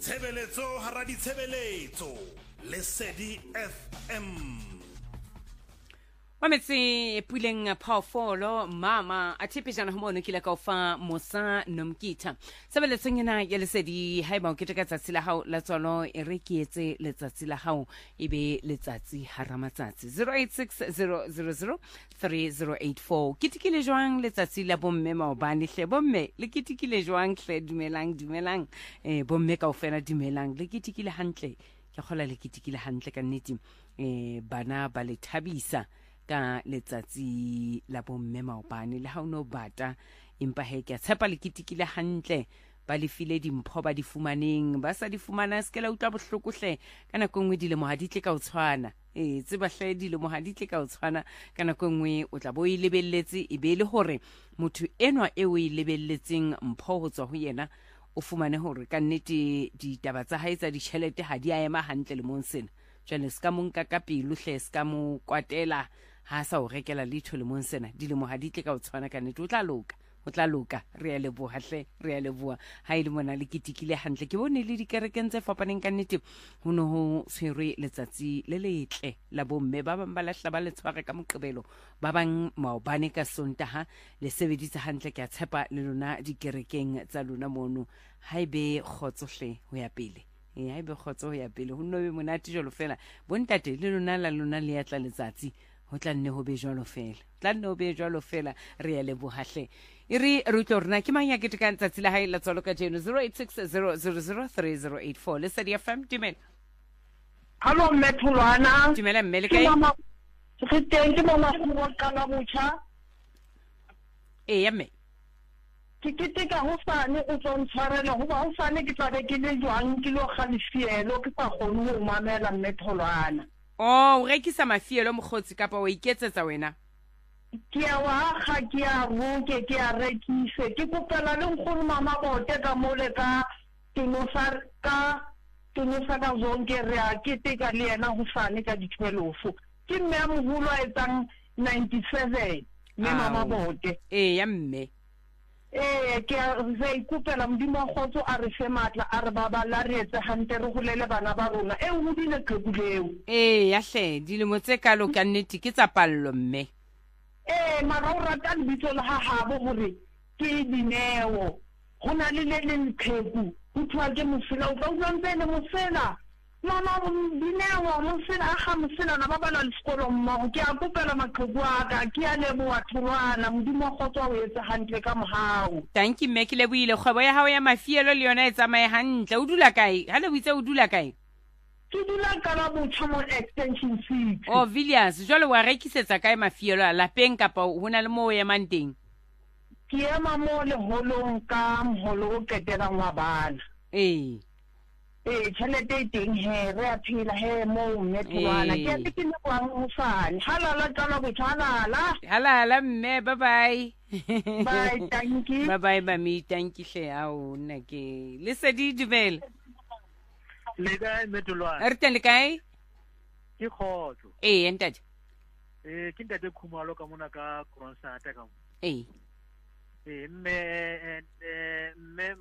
Tshebeletso hara ditshebeletso Lesedi FM. Wametsi puleng phaofolo mama a thepejana ho mono kile ka o fa Mosa Nomkita sebeletsong ena ya Lesedi haeba o keteka tsatsi la hao la tsolo e re ke etse letsatsi la hao e be letsatsi haramatsatsi 0860003084 kitikile jwang letsatsi la bomme maobane hle bomme le kitikile jwang hle dumelang bomme kaofela dumelang le kitikile hantle ke khola le kitikile hantle ka nnete bana ba le thabisa ka letsatsi la bomme maobane le ha o no bata empa he ke tshepa le kitikile hantle ba le file dimpho ba di fumaneng ba sa di fumana skela utla bohlokohle kana kongwe dile mo haditle ka o tshwana tseba hle dile mo haditle ka o tshwana kana kongwe o tla bo e lebelletse e be le hore motho enwa e o e lebelletseng mpho ho tswa ho yena o fumane hore ka nnete ditaba tsa hae tsa ditjhelete ha di a ema hantle le monsena jane ska monka ka pelo hle ska mo kwatela ha sa o rekela letho le monsena dilemo ha ditle ka o tshwana ka nnete o tla loka re a leboha hle re a leboha ha ile mona le kitikile hantle ke bone le dikerekeng tse fapaneng ka nnete ho no ho tshwere letsatsi le letle la bomme ba bang ba lahla ba le tshware ka moqebelo ba bang maobane ka Sontaha le sebeditse hantle ke a tshepa le lona dikerekeng tsa lona mono haebe khotsohle ho ya pele haebe khotso ho ya pele ho no be monate jolo fela bontate le lona le ya tla letsatsi ho tla nne ho be jwalo fela re a lebohahle e re rutlo rena ke mang ya keteka letsatsi la hae la tsolo ka jeno 0860003084 Lesedi FM dumela. Hello Methulwana. Dumela mme le kae? Ke teng ke mama go qala botjha. Ya mme. Ke keteka ho fane o tsontshwarela ho ba ho fane ke tla be ke le jwang ke lo khalifielo ke sa kgone ho mamela Methulwana. O rekisa mafielo mogotsi kapa o iketsetsa wena? Ke a wa ga ke a roke ke a rekise ke kopela le nkgono mama bote ka mole ka tinosa ka zonke re a keteka le yena ho fane ka di12 ke mme a moholo a etsang 97 mme mama bote ya mme ke re ikopela modimo a khotso a re fe matla a re baba la re etse hantle re golele bana ba rona e ho dile qebuleo ya hle dilemo tse kalo ka nnete ke tsa pallo mme mara o rata le bitso la hahabo hore ke Dineo hona le nqheku ho thwa ke mosela o tla utlwa le mosela mama Dineo mosela a ga mosela na ba bala le sekolo mmogo ke a kopela maqheku a ka ke a leboha tholwana modimo a khotso o etse hantle ka mohau thank you mme ke lebohile kgwebo ya hao ya mafielo le yona e tsamaye hantle o dula kae ha le buitse o dula kae? Ke dula ka la botjha mo extension 6 Villiers jwale wa rekisetsa kae mafielo a lapeng kapa hona le mo o emang teng? Ke ema mo le holong ka moholo o ketelang wa bana tjhelete teng he re a phela he mo Methulwana ke a ke le kwang ho fane halala tsala botjha halala mme bye bye thank you bye mami thank you hle ao nna ke Lesedi dumela le kae Methulwana re teng le kae ke khotso ntate ke ntate Khumalo ka mona ka Kroonstad ka mo mme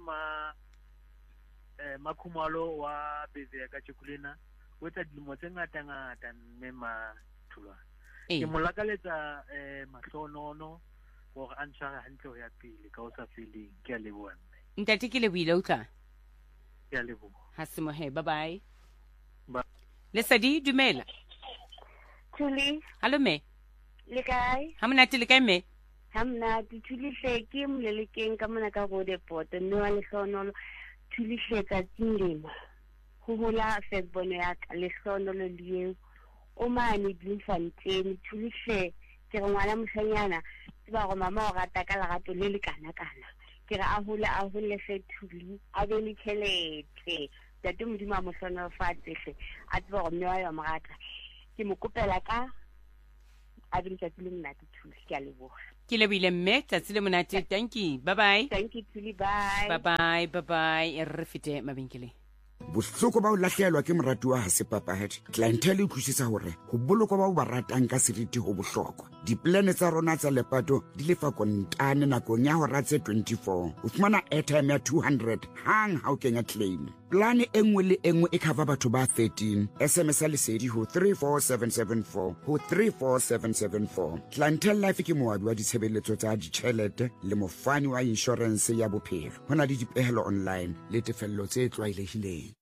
ma Khumalo wa beze ka Chekulena o tsa dilemo tse ngata mme Thulwana ke molakaletsa mahlonono gore a ntshware hantle ho ya pele ka o sa feleng ke a leboha ntate ke lebohile utla ke a leboha ha se mo he bye bye Lesedi dumela Thuli hallo me le kae ha monate le kae me ha monate Thuli hle ke molelekeng ka mona ka go depot mme wa lehlono Thuli hle ka tindima ho hola febono ya ka lehlono le o mane Bloemfontein Thuli hle ke re ngwana moshanyana ba go mama o rata ka lerato le kana ke re a hole fe Thuli a be le tšhelete tate modimo a mohlono fatshe a tseba go mme wa yo morata ke mo kopela ka a be le monate Thuli ke a leboga ke lebile mme tsatsi le monate thank you bye bye Thuli bye bye re fete mabenkeleng bohloko ba o lahlehelwa ke moratuwa ha se papadi clientele e utlwisisa hore ho bolokwa ba o ba ratang ka seriti ho bohlokwa diplane tsa rona tsa lepato di lefa kontane nakong ya hora tse 24 o fumana airtime ya 200 hang ha o kenya claim plane e nngwe le e nngwe e cover batho ba 13. SMS lesedi ho 34774 ho 34774. Clientele Life ke moabi wa ditshebeletso tsa ditjhelete le mofani wa insurance ya bophelo. Hona le dipehelo online le tefello tse tlwaelehileng.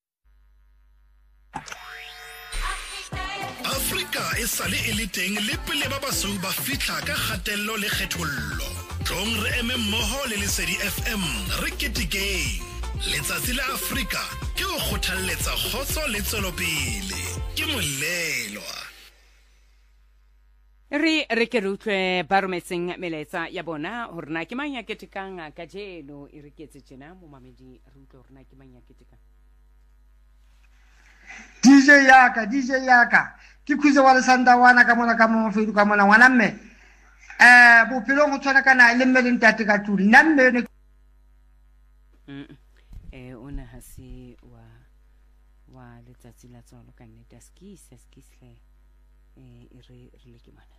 Afrika e sale e le teng le pele ba basou ba fihla ka kgatello le kgethollo. Tlong re eme mmoho le Lesedi FM re ketekeng. Letsatsi la Afrika ke o kgothalletsa kgotso le tswelopele. Ke molelwa. Re ke rutlwe ba rometseng meletsa ya bona hore na ke mang ya ketekang ka jeno e re ketse tjena mo mamedi re utlwe hore na ke mang ya ketekang. DJ yaka ke khwize wa lesanda wana ka mona ka mofedu ka mona ngwana mme bophelo go tshwana kana le mme le ntate ka tuli nna mme ona hasi wa letsatsi la tsolo ka nnete skisle re le ke mana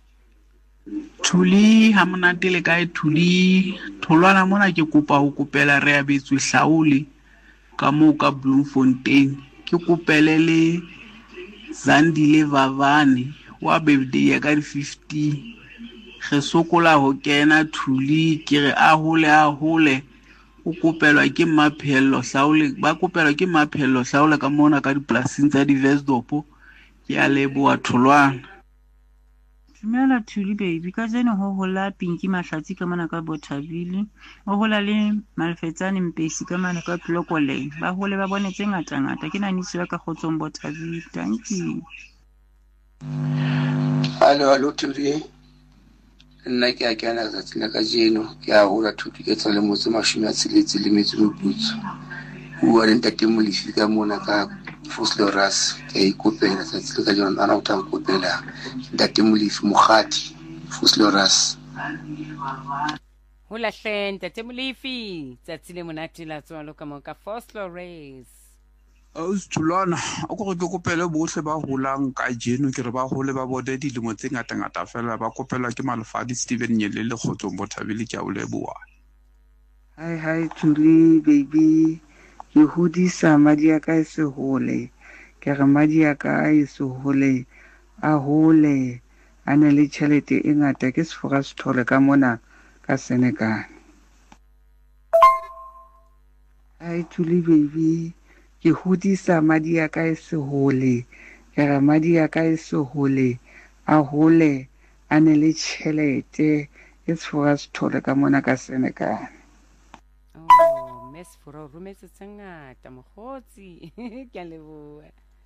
Thuli ha monate le kae Thuli tholwana mona ke kopa ho kopela re abetswe Hlauli ka mo ka Bloemfontein ke kopele le Zandile Vavani wa birthday ya ka 50 ge sokola ho kena Thuli ke re a hole o kopelwa ke Maphello Hlauli ba kopelwa ke Maphello Hlauli ka mona ka diplasing tsa Divesdopo ke a leboa tholwana. Dumela Thuli baby ka jeno ho hola Pinki Mahlatsi ka mona ka Bothabile ho hola le Malfetsane Mpesi ka mona ka Plokoleng ba hole ba bone tse ngata ke nanisiwa ka Kgotsong Bothabile. Thank you. Hello Thuli nna ke a kena tsatsing ka jeno ke a hola Thuli ke tsale motse mashome a tsheletse le metsi moputso bua le ntate Molefi ka mona ka Fosloras ke ikopela tsatsing ka jeno ana o tla kopela ntate Molefi Mogati Fosloras hola hle ntate Molefi tsatsile monate la tswalo ka mo ka Fosloras Thulwana o go ke kopele bohle ba holang ka jeno ke re ba hole ba bode dilemo tse ngata fela ba kopelwa ke Malfadi Steven Nyele le Kgotsong Bothabile ke a o leboha. Hi Thuli baby ke hodisa madi ya ka e se hole ke re madi ya ka e se hole a hole a ne le tšhelete e ngata ke sefora se thole ka mona ka Senegal. Hi Thuli baby ke hodisa madi ya ka e se hole ke re madi ya ka e se hole a hole a ne le tšhelete e sefora se thole ka mona ka Senegal. Foro rumetse tsangata mogotsi ke a leboa.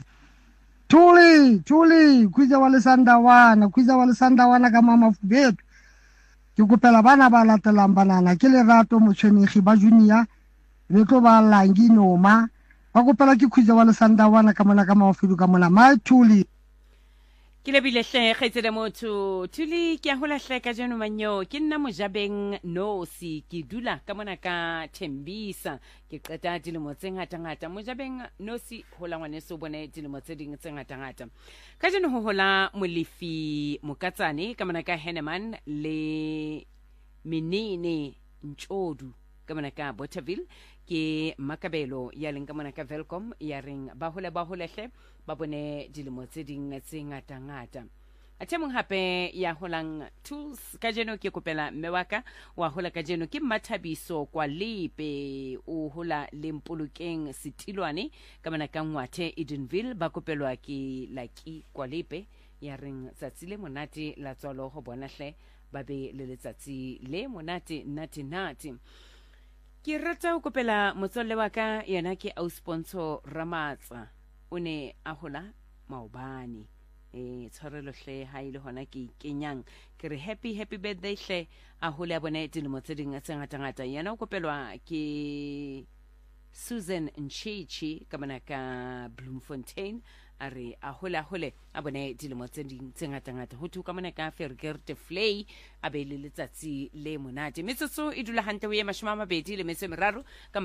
Thuli khwiza wa lesanda wana ka mama Fubedu ke kopela bana ba latelang banana ke Lerato Motshwenegi ba junior le tlo ba Langi Noma ba kopela ke khwiza wa lesanda wana ka mona ka maofedu ka mona my Thuli ke lebile hle kgaitsele motho Thuli ke a hola hle ka jeno manyo ke nna Mojabeng Nosi ke dula ka mona ka Thembisa ke qeta dilemo tse ngata Mojabeng Nosi hola ngwane so bone dilemo tse ding tse ngata ka jeno ho hola Molefi Mokatsane ka mona ka Henneman le Menene Ntshodu ka mona ka Bothaville ke Makabelo ya leng ka mona ka Velcom ya ring ba hole hle ba bone dilemo tse ding tse ngata a temong hape ya holang tools ka jeno ke kopela mewaka wa hola ka jeno ke Mathabiso kwa Lipe o hola Lempolokeng Setilwane ka mona ka Ngwathe Edenville ba kopelwa ke Lucky kwa Lipe ya ring tsatsile monate la tswalo ho bona hle ba be le letsatsi le monate nati ke rata ho kopela motswalle wa ka yena ke Ausponsor Ramatsa o ne a hola Maobane tshwarelo hle ha ile hona ke kenyang ke re happy birthday hle a hole a bone dilemo tse ding tse ngata yena o kopelwa ke Susan Nchichi ka mona ka Bloemfontein a re a hole a bone dilemo tse ding tse ngata ho tu ka mona ka Vergerte Flay a be le letsatsi le monate metsotso e dula hantle o ye 20 le metse meraro ka